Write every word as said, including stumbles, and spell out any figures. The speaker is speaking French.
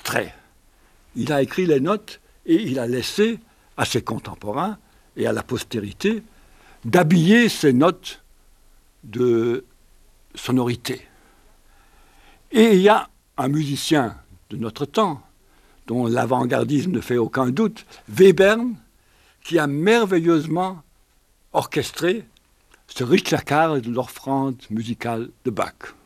abstrait. Il a écrit les notes et il a laissé à ses contemporains et à la postérité d'habiller ces notes de sonorité. Et il y a un musicien de notre temps, dont l'avant-gardisme ne fait aucun doute, Webern, qui a merveilleusement orchestré ce ricercar de l'offrande musicale de Bach.